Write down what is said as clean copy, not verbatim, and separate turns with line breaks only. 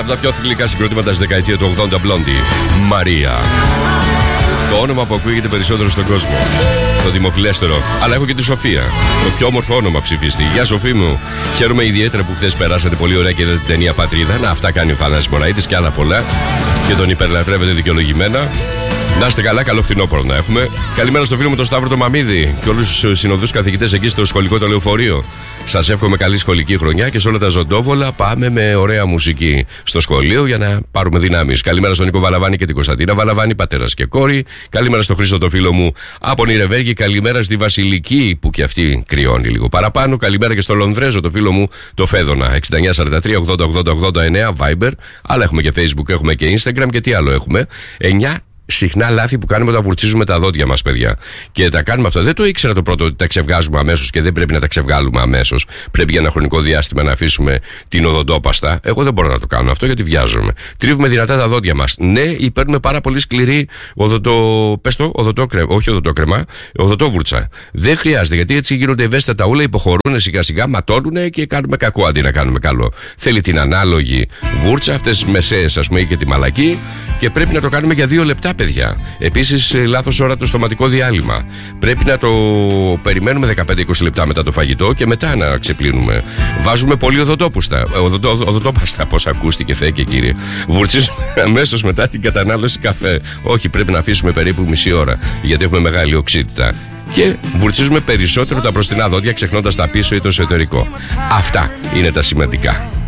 από τα πιο θηλυκά συγκροτήματα στη δεκαετία του 80, Blondie. Μαρία. Το όνομα που ακούγεται περισσότερο στον κόσμο. Το δημοφιλέστερο. Αλλά έχω και τη Σοφία. Το πιο όμορφο όνομα ψηφίστη. Γεια Σοφή μου. Χαίρομαι ιδιαίτερα που χθες περάσατε πολύ ωραία και είδατε την ταινία Πατρίδα. Να, αυτά κάνει ο Θανάσης Μωραΐτης και άλλα πολλά. Και τον υπερλατρεύετε δικαιολογημένα. Να είστε καλά, καλό φθινόπωρο να έχουμε. Καλημέρα στο φίλο μου τον Σταύρο το Μαμίδη και όλους τους συνοδούς καθηγητές εκεί στο σχολικό το λεωφορείο. Σας εύχομαι καλή σχολική χρονιά και σε όλα τα ζωντόβολα πάμε με ωραία μουσική στο σχολείο για να πάρουμε δυνάμεις. Καλημέρα στον Νίκο Βαλαβάνη και την Κωνσταντίνα Βαλαβάνη, πατέρας και κόρη. Καλημέρα στο Χρήστο το φίλο μου από Νιρεβέργη. Καλημέρα στη Βασιλική που και αυτή κρυώνει λίγο παραπάνω. Καλημέρα και στο Λονδρέζο το φίλο μου το Φέδωνα. 6943 80 Viber. Αλλά έχουμε και Facebook, έχουμε και Instagram και τι άλλο έχουμε. 9 συχνά λάθη που κάνουμε όταν βουρτσίζουμε τα δόντια μας, παιδιά. Και τα κάνουμε αυτά. Δεν το ήξερα το πρώτο ότι τα ξεβγάζουμε αμέσως και δεν πρέπει να τα ξεβγάλουμε αμέσως. Πρέπει για ένα χρονικό διάστημα να αφήσουμε την οδοντόπαστα. Εγώ δεν μπορώ να το κάνω αυτό γιατί βιάζομαι. Τρίβουμε δυνατά τα δόντια μας. Ναι, παίρνουμε πάρα πολύ σκληρή οδοντόβουρτσα. Δεν χρειάζεται γιατί έτσι γίνονται ευαίσθητα ούλα, υποχωρούν σιγά σιγά, ματώνουν και κάνουμε κακό αντί να κάνουμε καλό. Θέλει την ανάλογη βούρτσα, αυτές τις μεσαίες ας πούμε ή και τη μαλακή και πρέπει να το κάνουμε για 2 λεπτά. Παιδιά. Επίσης, λάθος ώρα το στοματικό διάλειμμα. Πρέπει να το περιμένουμε 15-20 λεπτά μετά το φαγητό και μετά να ξεπλύνουμε. Βάζουμε πολύ οδοντόπαστα. Πώς ακούστηκε, Θεέ και Κύριε. Βουρτσίζουμε αμέσως μετά την κατανάλωση καφέ. Όχι, πρέπει να αφήσουμε περίπου μισή ώρα γιατί έχουμε μεγάλη οξύτητα. Και βουρτσίζουμε περισσότερο τα μπροστινά δόντια ξεχνώντας τα πίσω ή το εσωτερικό. Αυτά είναι τα σημαντικά.